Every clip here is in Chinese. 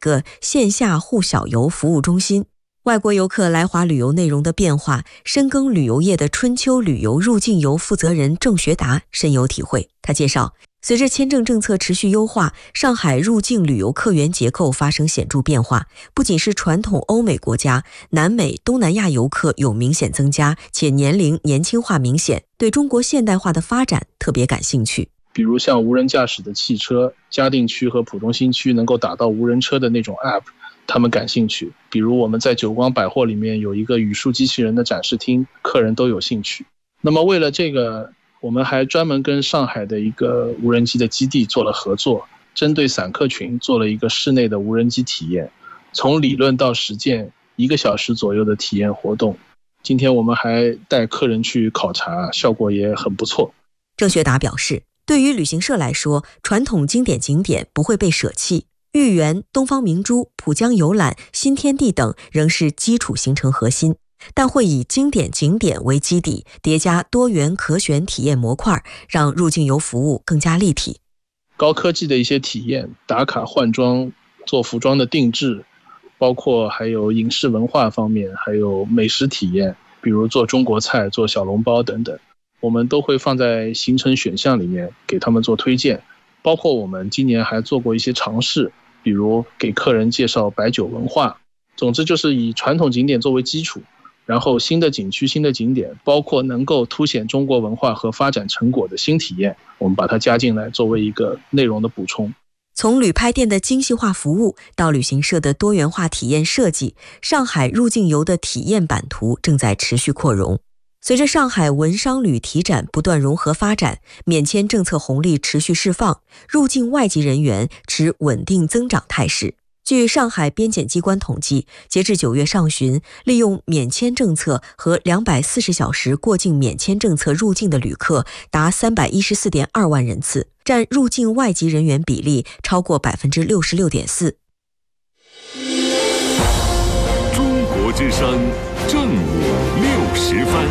个线下沪小游服务中心。外国游客来华旅游内容的变化，深耕旅游业的春秋旅游入境游负责人郑学达深有体会。他介绍，随着签证政策持续优化，上海入境旅游客源结构发生显著变化，不仅是传统欧美国家，南美、东南亚游客有明显增加，且年龄年轻化明显，对中国现代化的发展特别感兴趣。 比如像无人驾驶的汽车，嘉定区和浦东新区能够打到无人车的那种 App， 他们感兴趣。比如我们在久光百货里面有一个语数机器人的展示厅，客人都有兴趣。那么为了这个，我们还专门跟上海的一个无人机的基地做了合作，针对散客群做了一个室内的无人机体验，从理论到实践1个小时左右的体验活动。今天我们还带客人去考察，效果也很不错。 郑学达表示，对于旅行社来说，传统经典景点不会被舍弃，豫园、东方明珠、浦江游览、新天地等仍是基础行程核心，但会以经典景点为基底，叠加多元可选体验模块，让入境游服务更加立体。 高科技的一些体验，打卡换装、做服装的定制，包括还有影视文化方面，还有美食体验，比如做中国菜、做小笼包等等，我们都会放在行程选项里面给他们做推荐。包括我们今年还做过一些尝试，比如给客人介绍白酒文化。总之就是以传统景点作为基础，然后新的景区、新的景点，包括能够凸显中国文化和发展成果的新体验，我们把它加进来作为一个内容的补充。 从旅拍店的精细化服务到旅行社的多元化体验设计，上海入境游的体验版图正在持续扩容。随着上海文商旅体展不断融合发展，免签政策红利持续释放，入境外籍人员持稳定增长态势。据上海边检机关统计，截至9月上旬，利用免签政策和240小时过境免签政策入境的旅客达314.2万人次，占入境外籍人员比例超过66.4%。 中国之声正午60分。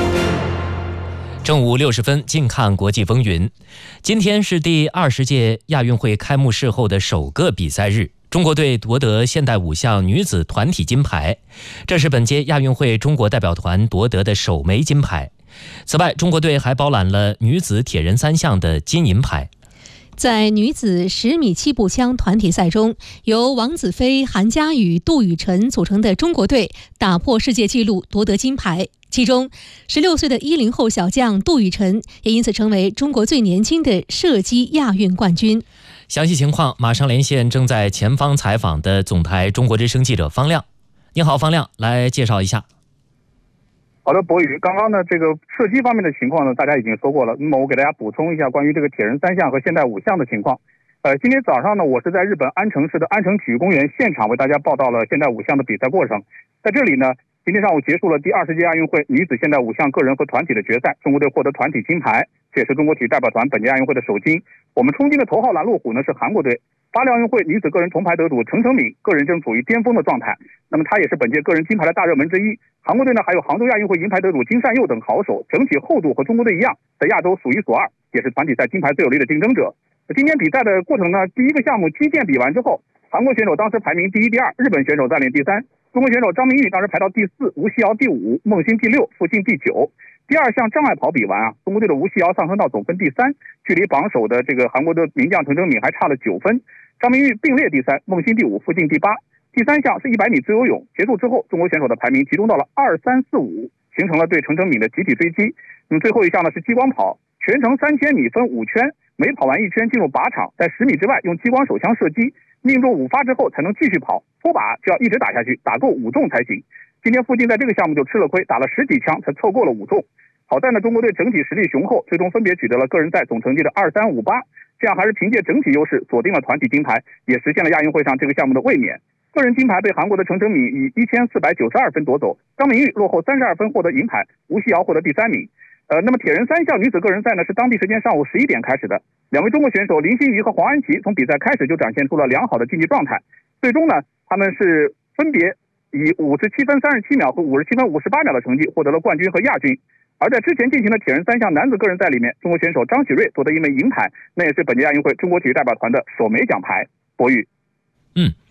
正午60分，近看国际风云。今天是第20届亚运会开幕式后的首个比赛日，中国队夺得现代5项女子团体金牌，这是本届亚运会中国代表团夺得的首枚金牌。此外，中国队还包揽了女子铁人3项的金银牌。 在女子10米气步枪团体赛中，由王子飞、韩佳宇、杜雨辰组成的中国队打破世界纪录夺得金牌，其中16岁的10后小将杜雨辰也因此成为中国最年轻的射击亚运冠军。 详细情况马上连线正在前方采访的总台中国之声记者方亮。你好，方亮，来介绍一下。 好的，博宇，刚刚呢这个射击方面的情况呢，大家已经说过了。那么我给大家补充一下关于这个铁人3项和现代5项的情况。今天早上呢，我是在日本安城市的安城体育公园现场为大家报道了现代5项的比赛过程。在这里呢，今天上午结束了第20届亚运会女子现代5项个人和团体的决赛，中国队获得团体金牌，这也是中国体育代表团本届亚运会的首金。我们冲金的头号拦路虎呢是韩国队。巴黎奥运会女子个人铜牌得主程成敏个人正处于巅峰的状态，那么她也是本届个人金牌的大热门之一。韩国队呢还有杭州亚运会银牌得主金善佑等好手，整体厚度和中国队一样，在亚洲数一数二，也是团体赛金牌最有力的竞争者。今天比赛的过程呢，第一个项目击剑比完之后，韩国选手当时排名第1、第2，日本选手占领第3，中国选手张明玉当时排到第4，吴曦瑶第5，孟欣第6，傅静第9。第2项障碍跑比完中国队的吴曦瑶上升到总分第3，距离榜首的这个韩国的名将程成敏还差了9分。张明玉并列第3，孟欣第5，傅静第8。第3项是100米自由泳，结束之后，中国选手的排名集中到了2、3、4、5，形成了对程成敏的集体追击。那么最后一项呢是激光跑，全程3000米分5圈，每跑完1圈进入靶场，在10米之外用激光手枪射击，命中5发之后才能继续跑，脱靶就要一直打下去，打够5中才行。今天傅静在这个项目就吃了亏，打了10几枪才凑够了5中。好在呢，中国队整体实力雄厚，最终分别取得了个人赛总成绩的2、3、5、8，这样还是凭借整体优势锁定了团体金牌，也实现了亚运会上这个项目的卫冕。个人金牌被韩国的程成敏以1492分夺走，张明玉落后32分获得银牌，吴曦瑶获得第3名。那么铁人3项女子个人赛呢，是当地时间上午11点开始的。两位中国选手林心怡和黄安琪从比赛开始就展现出了良好的竞技状态，最终呢，他们是分别以57分37秒和57分58秒的成绩获得了冠军和亚军。而在之前进行的铁人3项男子个人赛里面，中国选手张启瑞夺得1枚银牌，那也是本届亚运会中国体育代表团的首枚奖牌。博宇。